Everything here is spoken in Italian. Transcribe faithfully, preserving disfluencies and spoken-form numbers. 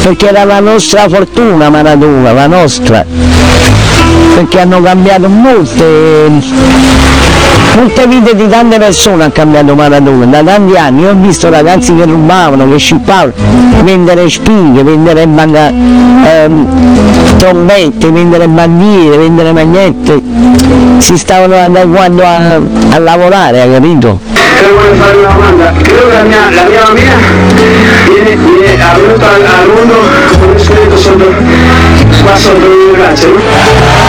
perché era la nostra fortuna Maradona, la nostra, perché hanno cambiato molte, molte vite di tante persone, ha cambiato Maradona, da tanti anni. Io ho visto ragazzi che rubavano, che scippavano, vendere spighe, vendere banca, ehm, trombette, vendere bandiere, vendere magliette, si stavano adeguando a, a lavorare, hai capito? Però voglio fare una domanda, credo che la mia, la mia bambina viene, viene a venuta al, al mondo con un scheletro sotto, qua sotto il braccio, no?